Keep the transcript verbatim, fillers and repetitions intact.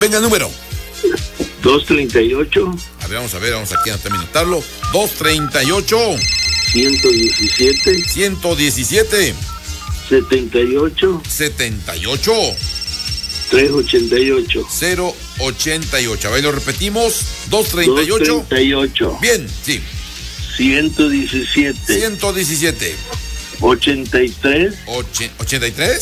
Venga el número. dos treinta y ocho. A ver, vamos a ver, vamos aquí a anotarlo. dos treinta y ocho. ciento diecisiete. ciento diecisiete. setenta y ocho. setenta y ocho. trescientos ochenta y ocho. cero ochenta y ocho. A ver, lo repetimos. dos treinta y ocho. dos treinta y ocho. Bien, sí. ciento diecisiete. ciento diecisiete. ochenta y tres. ochenta y tres.